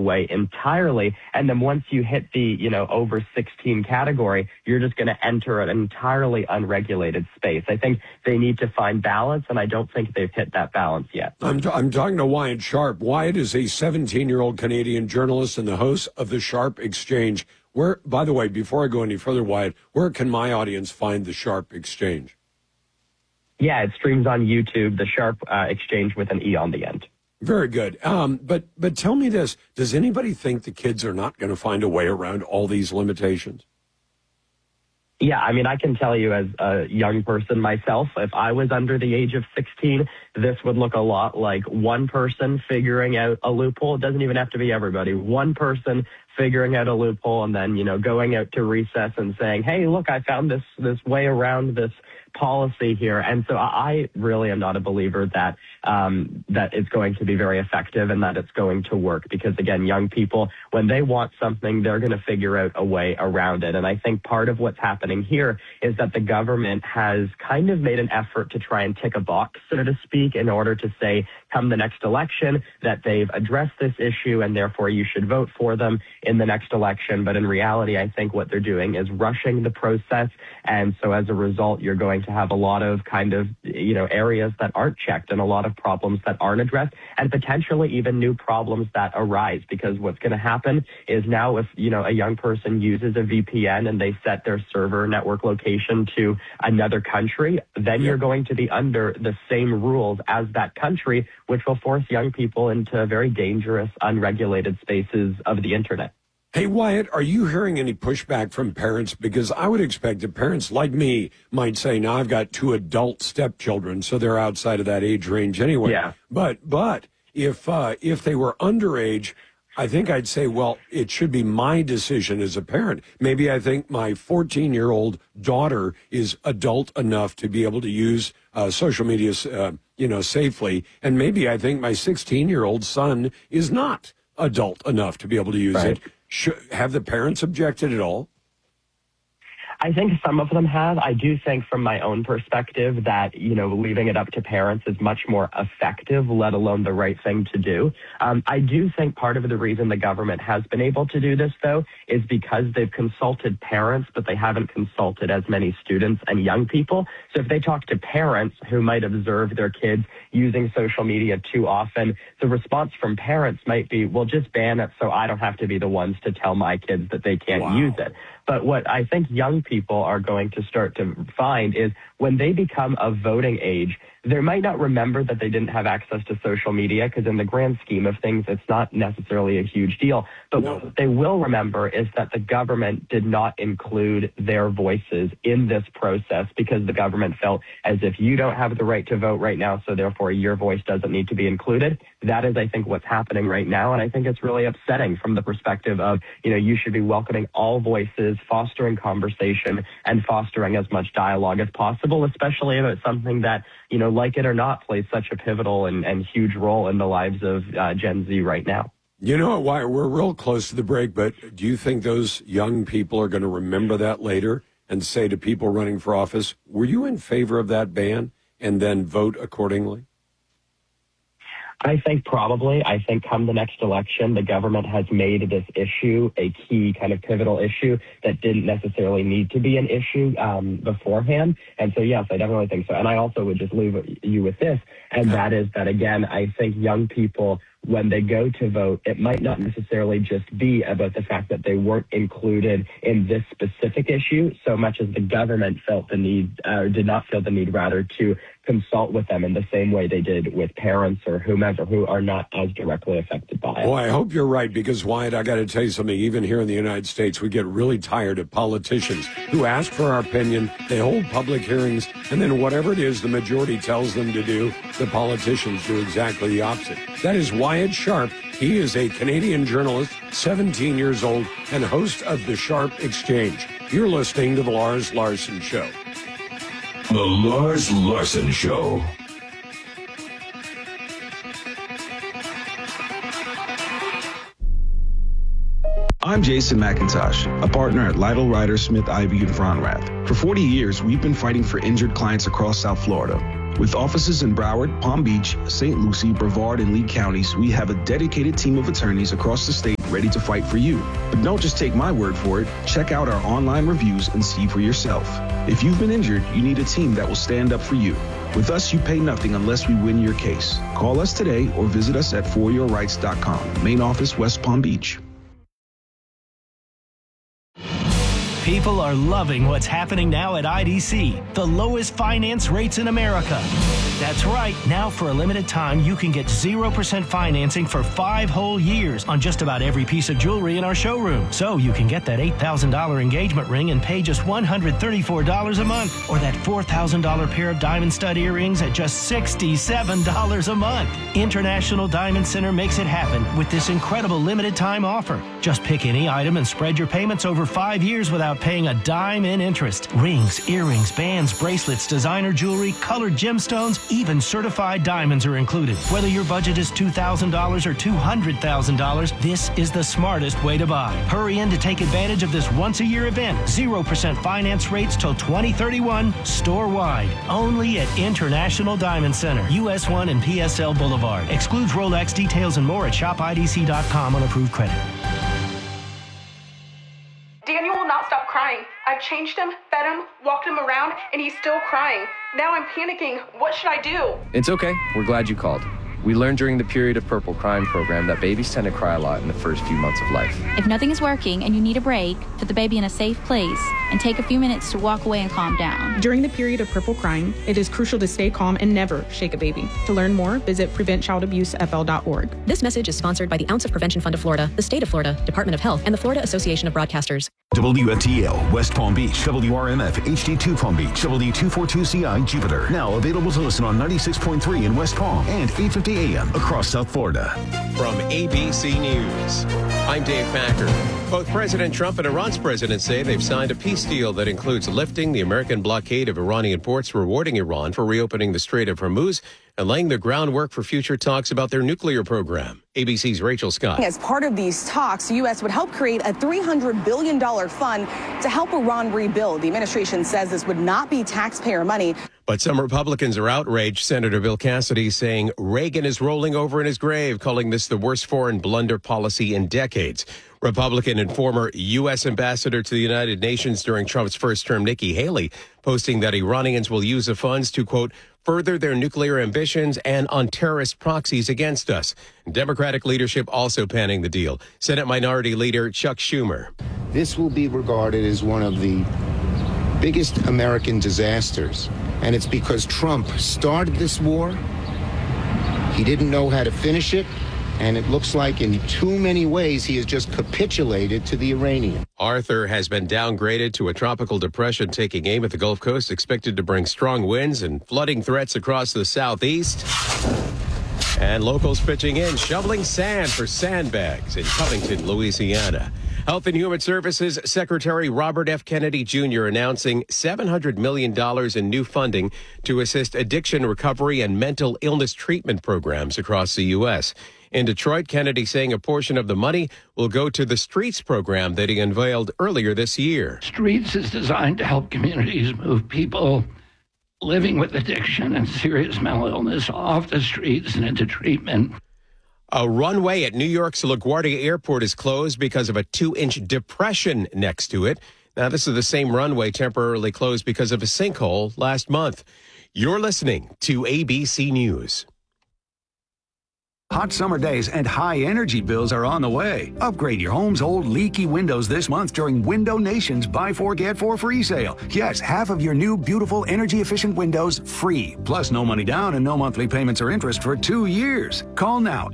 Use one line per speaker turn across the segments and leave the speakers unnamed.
away entirely. And then once you hit the, over 16 category, you're just going to enter an entirely unregulated space. I think they need to find balance, and I don't think they've hit that balance yet.
I'm talking to Wyatt Sharp. Wyatt is a 17-year-old Canadian journalist and the host of the Sharp Exchange. Where, by the way, before I go any further, Wyatt, where can my audience find the Sharp Exchange?
Yeah, it streams on YouTube, the Sharp Exchange with an E on the end.
Very good. But tell me this. Does anybody think the kids are not going to find a way around all these limitations?
Yeah, I mean, I can tell you as a young person myself, if I was under the age of 16, this would look a lot like one person figuring out a loophole. It doesn't even have to be everybody. One person figuring out a loophole and then, going out to recess and saying, hey, look, I found this way around this policy here. And so I really am not a believer that that it's going to be very effective and that it's going to work because, again, young people, when they want something, they're going to figure out a way around it. And I think part of what's happening here is that the government has kind of made an effort to try and tick a box, so to speak, in order to say, come the next election, that they've addressed this issue and therefore you should vote for them in the next election. But in reality, I think what they're doing is rushing the process. And so as a result, you're going to have a lot of kind of, areas that aren't checked and a lot of problems that aren't addressed and potentially even new problems that arise, because what's going to happen is now if, a young person uses a VPN and they set their server network location to another country, then you're going to be under the same rules as that country, which will force young people into very dangerous, unregulated spaces of the internet.
Hey, Wyatt, are you hearing any pushback from parents? Because I would expect that parents like me might say, now I've got 2 adult stepchildren, so they're outside of that age range anyway.
Yeah.
But if they were underage, I think I'd say, well, it should be my decision as a parent. Maybe I think my 14-year-old daughter is adult enough to be able to use social media, safely. And maybe I think my 16-year-old son is not adult enough to be able to use it. Have the parents objected at all?
I think some of them have. I do think from my own perspective that, leaving it up to parents is much more effective, let alone the right thing to do. I do think part of the reason the government has been able to do this, though, is because they've consulted parents, but they haven't consulted as many students and young people. So if they talk to parents who might observe their kids using social media too often, the response from parents might be, well, just ban it so I don't have to be the ones to tell my kids that they can't use it. But what I think young people are going to start to find is when they become of voting age, they might not remember that they didn't have access to social media because in the grand scheme of things, it's not necessarily a huge deal. But what they will remember is that the government did not include their voices in this process because the government felt as if you don't have the right to vote right now, so therefore your voice doesn't need to be included. That is, I think, what's happening right now. And I think it's really upsetting from the perspective of, you should be welcoming all voices, fostering conversation, and fostering as much dialogue as possible, especially about something that, like it or not, plays such a pivotal and huge role in the lives of Gen Z right now.
You know why we're real close to the break, but do you think those young people are going to remember that later and say to people running for office, were you in favor of that ban, and then vote accordingly?
I think probably. I think come the next election, the government has made this issue a key kind of pivotal issue that didn't necessarily need to be an issue beforehand. And so, yes, I definitely think so. And I also would just leave you with this, and that is that, again, I think young people, when they go to vote, it might not necessarily just be about the fact that they weren't included in this specific issue so much as the government felt the need, or did not feel the need, rather, to consult with them in the same way they did with parents or whomever who are not as directly affected by it.
Well, I hope you're right, because, Wyatt, I got to tell you something. Even here in the United States, we get really tired of politicians who ask for our opinion, they hold public hearings, and then whatever it is the majority tells them to do, the politicians do exactly the opposite. That is Wyatt Sharp. He is a Canadian journalist, 17 years old, and host of the Sharp Exchange. You're listening to The Lars Larson Show.
The Lars Larson Show.
I'm Jason McIntosh, a partner at Lytle, Ryder, Smith, Ivey, and Fronrath. For 40 years, we've been fighting for injured clients across South Florida. With offices in Broward, Palm Beach, St. Lucie, Brevard, and Lee counties, we have a dedicated team of attorneys across the state ready to fight for you. But don't just take my word for it. Check out our online reviews and see for yourself. If you've been injured, you need a team that will stand up for you. With us, you pay nothing unless we win your case. Call us today or visit us at foryourrights.com. Main office, West Palm Beach.
People are loving what's happening now at IDC, the lowest finance rates in America. That's right. Now, for a limited time, you can get 0% financing for 5 whole years on just about every piece of jewelry in our showroom. So you can get that $8,000 engagement ring and pay just $134 a month, or that $4,000 pair of diamond stud earrings at just $67 a month. International Diamond Center makes it happen with this incredible limited time offer. Just pick any item and spread your payments over 5 years without paying a dime in interest. Rings, earrings, bands, bracelets, designer jewelry, colored gemstones, even certified diamonds are included. Whether your budget is $2,000 or $200,000, this is the smartest way to buy. Hurry in to take advantage of this once-a-year event. 0% finance rates till 2031, store-wide. Only at International Diamond Center, US 1 and PSL Boulevard. Excludes Rolex. Details and more at shopidc.com on approved credit.
Daniel will not stop crying. I've changed him, fed him, walked him around, and he's still crying. Now I'm panicking. What should I do?
It's okay. We're glad you called. We learned during the Period of Purple Crying program that babies tend to cry a lot in the first few months of life.
If nothing is working and you need a break, put the baby in a safe place and take a few minutes to walk away and calm down.
During the period of purple crying, it is crucial to stay calm and never shake a baby. To learn more, visit preventchildabusefl.org.
This message is sponsored by the Ounce of Prevention Fund of Florida, the State of Florida, Department of Health, and the Florida Association of Broadcasters.
WFTL, West Palm Beach, WRMF, HD2 Palm Beach, W242CI, Jupiter. Now available to listen on 96.3 in West Palm and 850 AM across South Florida.
From ABC News, I'm Dave Packer. Both President Trump and Iran's president say they've signed a peace deal that includes lifting the American blockade of Iranian ports, rewarding Iran for reopening the Strait of Hormuz, and laying the groundwork for future talks about their nuclear program. ABC's Rachel Scott.
As part of these talks, the U.S. would help create a $300 billion fund to help Iran rebuild. The administration says this would not be taxpayer money.
But some Republicans are outraged. Senator Bill Cassidy saying Reagan is rolling over in his grave, calling this the worst foreign blunder policy in decades. Republican and former U.S. ambassador to the United Nations during Trump's first term, Nikki Haley, posting that Iranians will use the funds to, quote, further their nuclear ambitions and on terrorist proxies against us. Democratic leadership also panning the deal. Senate Minority Leader Chuck Schumer.
This will be regarded as one of the biggest American disasters. And it's because Trump started this war. He didn't know how to finish it. And it looks like in too many ways he has just capitulated to the Iranians.
Arthur has been downgraded to a tropical depression taking aim at the Gulf Coast, expected to bring strong winds and flooding threats across the southeast. And locals pitching in, shoveling sand for sandbags in Covington, Louisiana. Health and Human Services Secretary Robert F. Kennedy Jr. announcing $700 million in new funding to assist addiction recovery and mental illness treatment programs across the U.S. In Detroit, Kennedy saying a portion of the money will go to the Streets program that he unveiled earlier this year.
Streets is designed to help communities move people living with addiction and serious mental illness off the streets and into treatment.
A runway at New York's LaGuardia Airport is closed because of a 2-inch depression next to it. Now, this is the same runway temporarily closed because of a sinkhole last month. You're listening to ABC News.
Hot summer days and high energy bills are on the way. Upgrade your home's old leaky windows this month during Window Nation's Buy 4 Get 4 free sale. Yes, half of your new beautiful energy efficient windows free. Plus no money down and no monthly payments or interest for 2 years. Call now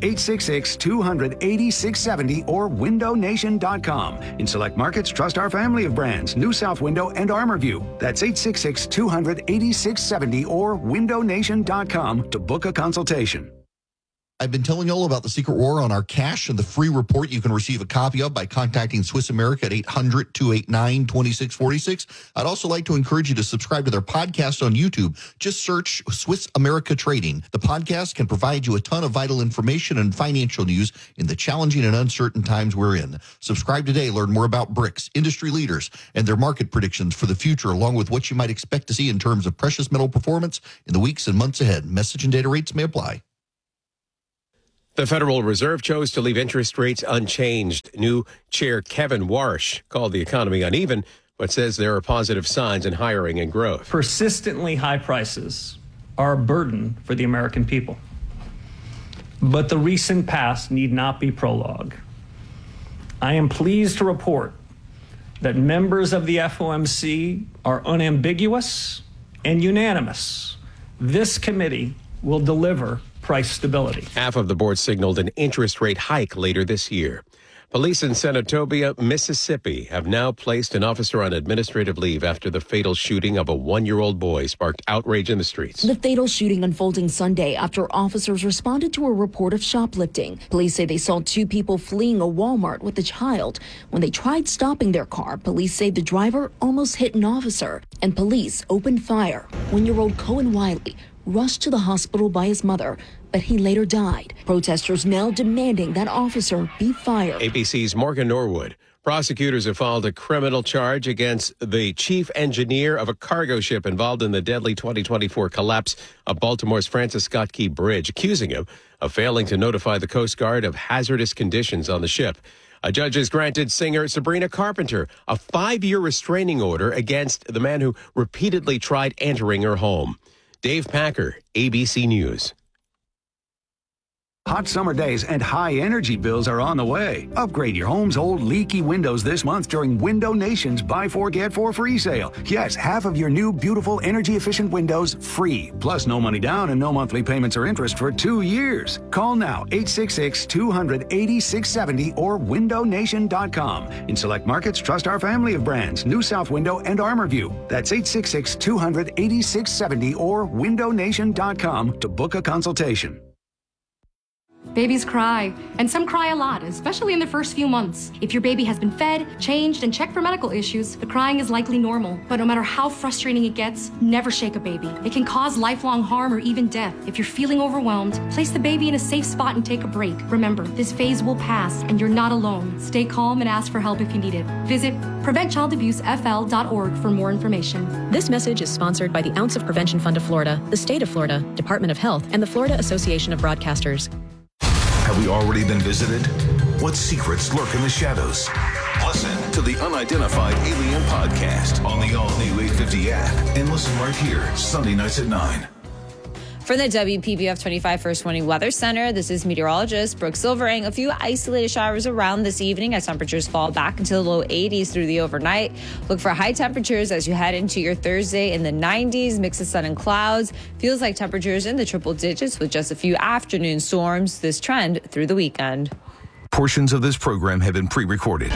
866-200-8670 or windownation.com. In select markets, trust our family of brands, New South Window and ArmorView. That's 866-200-8670 or windownation.com to book a consultation.
I've been telling you all about the secret war on our cash and the free report you can receive a copy of by contacting Swiss America at 800-289-2646. I'd also like to encourage you to subscribe to their podcast on YouTube. Just search Swiss America Trading. The podcast can provide you a ton of vital information and financial news in the challenging and uncertain times we're in. Subscribe today. Learn more about BRICS, industry leaders, and their market predictions for the future, along with what you might expect to see in terms of precious metal performance in the weeks and months ahead. Message and data rates may apply.
The Federal Reserve chose to leave interest rates unchanged. New Chair Kevin Warsh called the economy uneven, but says there are positive signs in hiring and growth.
Persistently high prices are a burden for the American people. But the recent past need not be prologue. I am pleased to report that members of the FOMC are unambiguous and unanimous. This committee will deliver price stability.
Half of the board signaled an interest rate hike later this year. Police in Senatobia, Mississippi, have now placed an officer on administrative leave after the fatal shooting of a 1-year-old boy sparked outrage in the streets.
The fatal shooting unfolding Sunday after officers responded to a report of shoplifting. Police say they saw 2 people fleeing a Walmart with a child. When they tried stopping their car, police say the driver almost hit an officer, and police opened fire. 1-year-old Cohen Wiley rushed to the hospital by his mother, but he later died. Protesters now demanding that officer be fired.
ABC's Morgan Norwood. Prosecutors have filed a criminal charge against the chief engineer of a cargo ship involved in the deadly 2024 collapse of Baltimore's Francis Scott Key Bridge, accusing him of failing to notify the Coast Guard of hazardous conditions on the ship. A judge has granted singer Sabrina Carpenter a 5-year restraining order against the man who repeatedly tried entering her home. Dave Packer, ABC News.
Hot summer days and high energy bills are on the way. Upgrade your home's old leaky windows this month during Window Nation's Buy 4 Get 4 free sale. Yes, half of your new beautiful energy efficient windows free. Plus no money down and no monthly payments or interest for 2 years. Call now 866-200-8670 or windownation.com. In select markets, trust our family of brands, New South Window and ArmorView. That's 866-200-8670 or windownation.com to book a consultation.
Babies cry, and some cry a lot, especially in the first few months. If your baby has been fed, changed, and checked for medical issues, the crying is likely normal. But no matter how frustrating it gets, never shake a baby. It can cause lifelong harm or even death. If you're feeling overwhelmed, place the baby in a safe spot and take a break. Remember, this phase will pass, and you're not alone. Stay calm and ask for help if you need it. Visit PreventChildAbuseFL.org for more information.
This message is sponsored by the Ounce of Prevention Fund of Florida, the State of Florida, Department of Health, and the Florida Association of Broadcasters.
Have we already been visited? What secrets lurk in the shadows? Listen to the Unidentified Alien Podcast on the all-new 850 app and listen right here, Sunday nights at 9.
From the WPBF 25 First Warning Weather Center, this is meteorologist Brooke Silvering. A few isolated showers around this evening as temperatures fall back into the low 80s through the overnight. Look for high temperatures as you head into your Thursday in the 90s, mix of sun and clouds. Feels like temperatures in the triple digits with just a few afternoon storms. This trend through the weekend.
Portions of this program have been pre-recorded.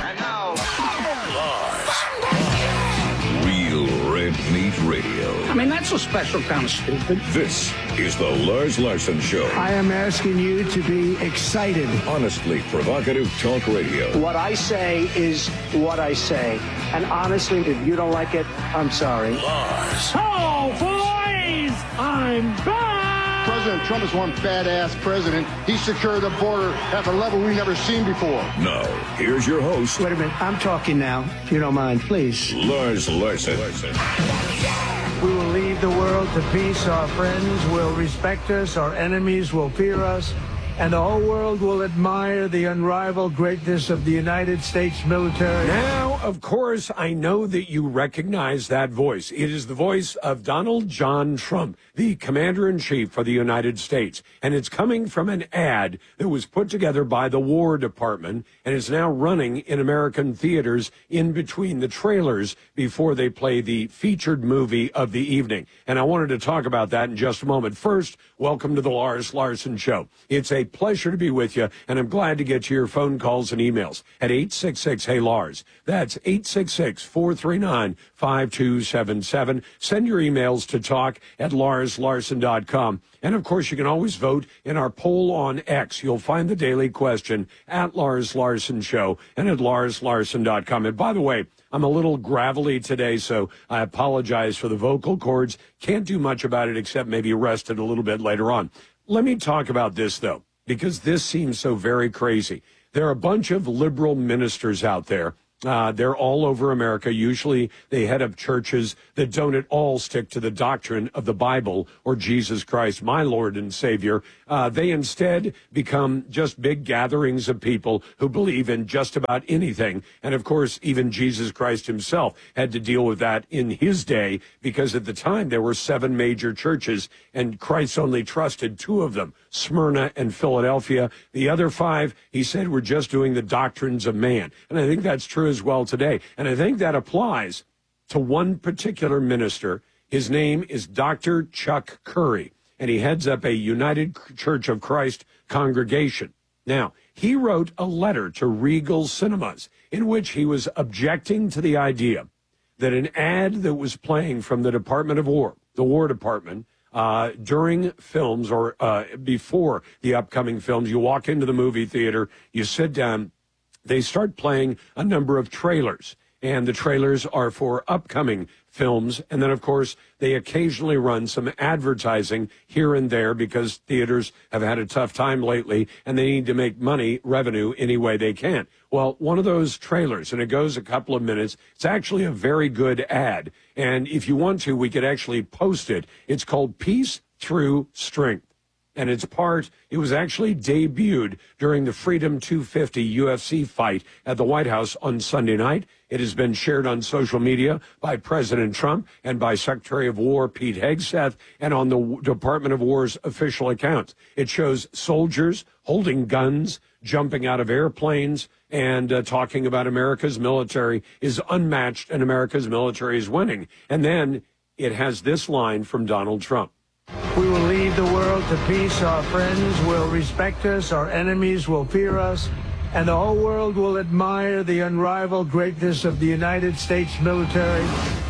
Real Red Meat Radio.
I mean, that's a special kind of stupid.
This is the Lars Larson Show.
I am asking you to be excited.
Honestly provocative talk radio.
What I say is what I say. And honestly, if you don't like it, I'm sorry.
Lars.
Oh, boys! I'm back!
President Trump is one badass president. He secured the border at a level we've never seen before.
Now, here's your host.
Wait a minute. I'm talking now, if you don't mind, please.
Lars Larson.
We will leave the world to peace. Our friends will respect us. Our enemies will fear us. And the whole world will admire the unrivaled greatness of the United States military.
Now, of course, I know that you recognize that voice. It is the voice of Donald John Trump, the Commander-in-Chief for the United States. And it's coming from an ad that was put together by the War Department and is now running in American theaters in between the trailers before they play the featured movie of the evening. And I wanted to talk about that in just a moment. First, welcome to the Lars Larson Show. It's a pleasure to be with you, and I'm glad to get to your phone calls and emails at 866-HEY-LARS. That's 866-439-5277. Send your emails to talk@larslarson.com. And, of course, you can always vote in our poll on X. You'll find the daily question at Lars Larson Show and at larslarson.com. And, by the way, I'm a little gravelly today, so I apologize for the vocal cords. Can't do much about it except maybe rest it a little bit later on. Let me talk about this, though, because this seems so very crazy. There are a bunch of liberal ministers out there They're all over America. Usually they head up churches that don't at all stick to the doctrine of the Bible or Jesus Christ, my Lord and Savior. They instead become just big gatherings of people who believe in just about anything. And of course, even Jesus Christ himself had to deal with that in his day, because at the time there were 7 major churches and Christ only trusted 2 of them, Smyrna and Philadelphia. The other 5, he said, were just doing the doctrines of man. And I think that's true as well today. And I think that applies to one particular minister. His name is Dr. Chuck Curry, and he heads up a United Church of Christ congregation. Now, he wrote a letter to Regal Cinemas in which he was objecting to the idea that an ad that was playing from the Department of War, the War Department, during films or before the upcoming films, you walk into the movie theater, you sit down, they start playing a number of trailers, and the trailers are for upcoming films. And then, of course, they occasionally run some advertising here and there because theaters have had a tough time lately and they need to make money, revenue, any way they can. Well, one of those trailers, and it goes a couple of minutes, it's actually a very good ad. And if you want to, we could actually post it. It's called Peace Through Strength. And it was actually debuted during the Freedom 250 UFC fight at the White House on Sunday night. It has been shared on social media by President Trump and by Secretary of War Pete Hegseth and on the Department of War's official accounts. It shows soldiers holding guns, jumping out of airplanes, and talking about America's military is unmatched and America's military is winning. And then it has this line from Donald Trump.
We will lead the world to peace. Our friends will respect us. Our enemies will fear us. And the whole world will admire the unrivaled greatness of the United States military.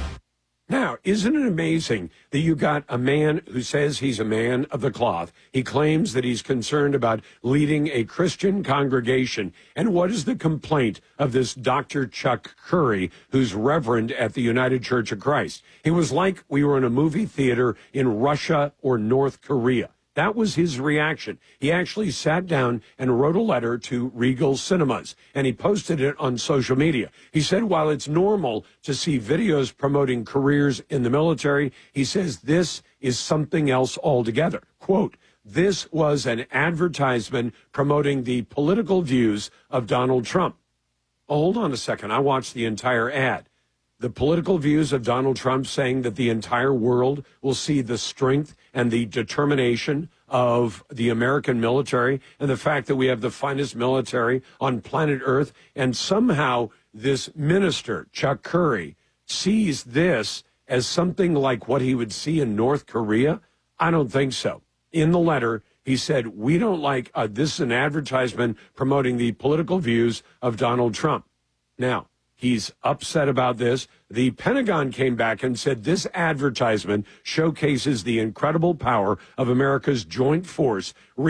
Now, isn't it amazing that you got a man who says he's a man of the cloth? He claims that he's concerned about leading a Christian congregation. And what is the complaint of this Dr. Chuck Curry, who's reverend at the United Church of Christ? It was like we were in a movie theater in Russia or North Korea. That was his reaction. He actually sat down and wrote a letter to Regal Cinemas, and he posted it on social media. He said, while it's normal to see videos promoting careers in the military, he says this is something else altogether. Quote, this was an advertisement promoting the political views of Donald Trump. Oh, hold on a second. I watched the entire ad. The political views of Donald Trump saying that the entire world will see the strength and the determination of the American military and the fact that we have the finest military on planet Earth. And somehow this minister, Chuck Curry, sees this as something like what he would see in North Korea. I don't think so. In the letter, he said, we don't like this is an advertisement promoting the political views of Donald Trump. Now, he's upset about this. The Pentagon came back and said this advertisement showcases the incredible power of America's joint force,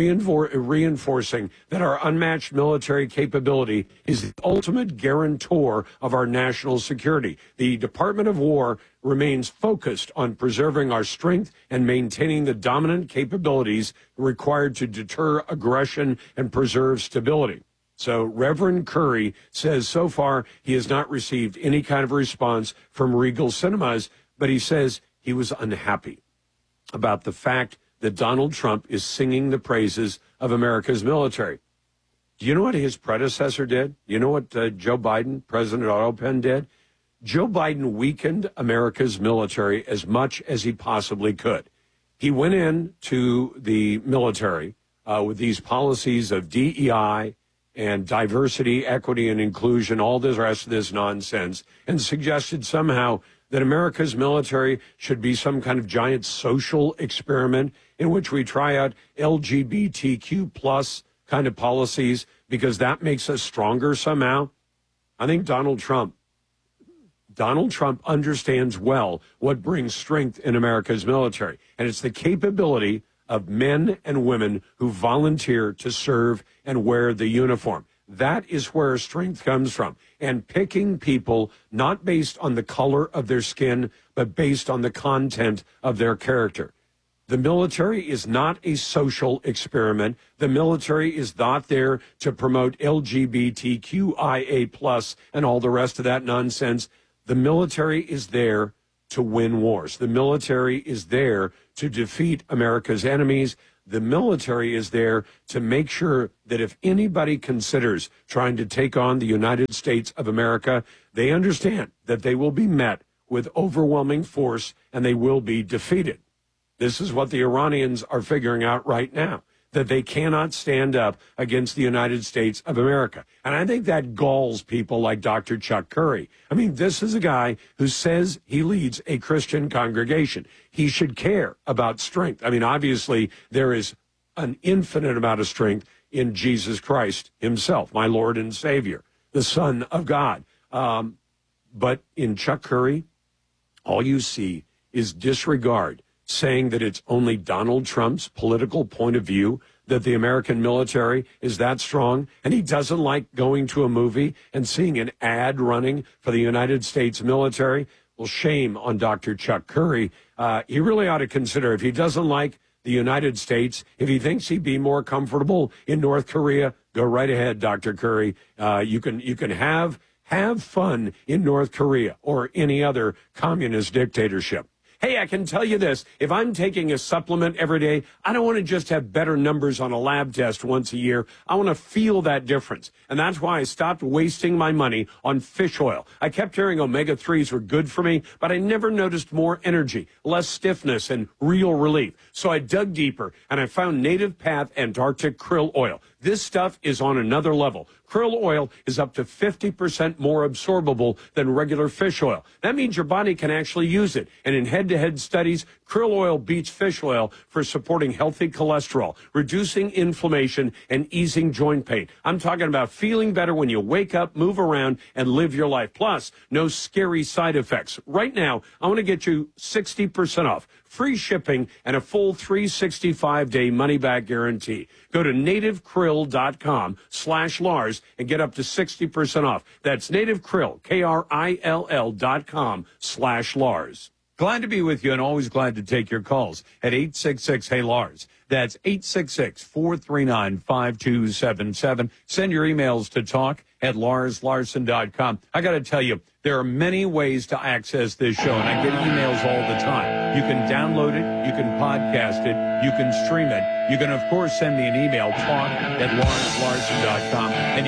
reinforcing that our unmatched military capability is the ultimate guarantor of our national security. The Department of War remains focused on preserving our strength and maintaining the dominant capabilities required to deter aggression and preserve stability. So Reverend Curry says so far he has not received any kind of response from Regal Cinemas, but he says he was unhappy about the fact that Donald Trump is singing the praises of America's military. Do you know what his predecessor did? You know what Joe Biden, President Otto Penn, did? Joe Biden weakened America's military as much as he possibly could. He went into the military with these policies of DEI and diversity, equity, and inclusion, all the rest of this nonsense, and suggested somehow that America's military should be some kind of giant social experiment in which we try out LGBTQ plus kind of policies because that makes us stronger somehow. I think Donald Trump understands well what brings strength in America's military, and it's the capability of men and women who volunteer to serve and wear the uniform. That is where strength comes from. And picking people not based on the color of their skin, but based on the content of their character. The military is not a social experiment. The military is not there to promote LGBTQIA+ and all the rest of that nonsense. The military is there to win wars. The military is there to defeat America's enemies. The military is there to make sure that if anybody considers trying to take on the United States of America, they understand that they will be met with overwhelming force and they will be defeated. This is what the Iranians are figuring out right now, that they cannot stand up against the United States of America. And I think that galls people like Dr. Chuck Curry. I mean, this is a guy who says he leads a Christian congregation. He should care about strength. I mean, obviously, there is an infinite amount of strength in Jesus Christ himself, my Lord and Savior, the Son of God. But in Chuck Curry, all you see is disregard, saying that it's only Donald Trump's political point of view that the American military is that strong, and he doesn't like going to a movie and seeing an ad running for the United States military. Well, shame on Dr. Chuck Curry. He really ought to consider, if he doesn't like the United States, if he thinks he'd be more comfortable in North Korea, go right ahead, Dr. Curry. You can have fun in North Korea or any other communist dictatorship. Hey, I can tell you this. If I'm taking a supplement every day, I don't want to just have better numbers on a lab test once a year. I want to feel that difference. And that's why I stopped wasting my money on fish oil. I kept hearing omega-3s were good for me, but I never noticed more energy, less stiffness, and real relief. So I dug deeper, and I found Native Path Antarctic Krill Oil. This stuff is on another level. Krill oil is up to 50% more absorbable than regular fish oil. That means your body can actually use it. And in head-to-head studies, krill oil beats fish oil for supporting healthy cholesterol, reducing inflammation, and easing joint pain. I'm talking about feeling better when you wake up, move around, and live your life. Plus, no scary side effects. Right now, I want to get you 60% off, free shipping, and a full 365-day money-back guarantee. Go to nativekrill.com/Lars and get up to 60% off. That's nativekrill, KRILL.com/Lars. Glad to be with you and always glad to take your calls at 866-HEY-LARS. That's 866-439-5277. Send your emails to talk@LarsLarson.com. I got to tell you, there are many ways to access this show, and I get emails all the time. You can download it, you can podcast it, you can stream it. You can, of course, send me an email, talk@LarsLarson.com. And